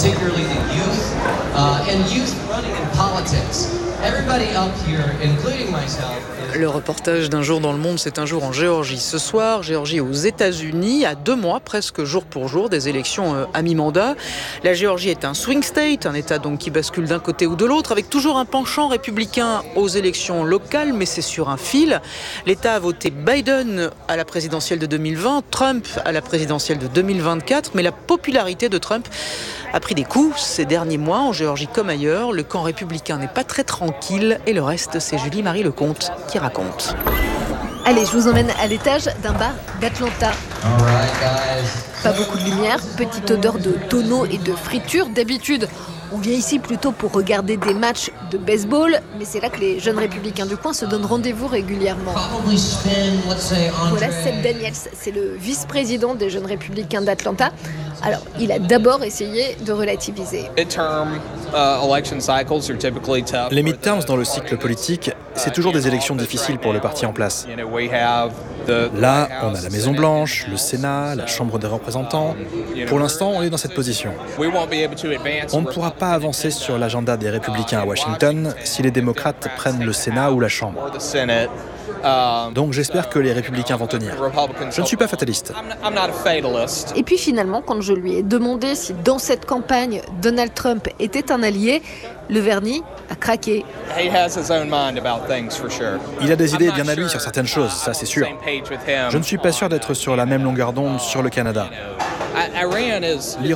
particularly the youth and youth running in politics. Everybody up here, including myself. Le reportage d'un jour dans le monde, c'est un jour en Géorgie. Ce soir, Géorgie aux États-Unis, à 2 mois, presque jour pour jour, des élections à mi-mandat. La Géorgie est un swing state, un État donc qui bascule d'un côté ou de l'autre, avec toujours un penchant républicain aux élections locales, mais c'est sur un fil. L'État a voté Biden à la présidentielle de 2020, Trump à la présidentielle de 2024, mais la popularité de Trump a pris des coups ces derniers mois, en Géorgie comme ailleurs. Le camp républicain n'est pas très tranquille, et le reste, c'est Julie-Marie Lecomte qui raconte. Allez, je vous emmène à l'étage d'un bar d'Atlanta. Pas beaucoup de lumière, petite odeur de tonneau et de friture. D'habitude, on vient ici plutôt pour regarder des matchs de baseball, mais c'est là que les jeunes républicains du coin se donnent rendez-vous régulièrement. Voilà Seth Daniels, c'est le vice-président des jeunes républicains d'Atlanta. Alors, il a d'abord essayé de relativiser. Les midterms dans le cycle politique, c'est toujours des élections difficiles pour le parti en place. Là, on a la Maison-Blanche, le Sénat, la Chambre des représentants. Pour l'instant, on est dans cette position. On ne pourra pas avancer sur l'agenda des républicains à Washington si les démocrates prennent le Sénat ou la Chambre. Donc j'espère que les républicains vont tenir. Je ne suis pas fataliste. Et puis finalement, quand je lui ai demandé si dans cette campagne, Donald Trump était un allié, le vernis a craqué. Il a des idées bien à lui sur certaines choses, ça c'est sûr. Je ne suis pas sûr d'être sur la même longueur d'onde sur le Canada.